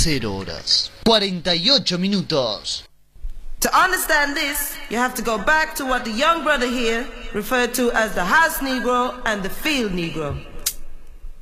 0 horas 48 minutos. To understand this, you have to go back to what the young brother here referred to as the house Negro and the field Negro.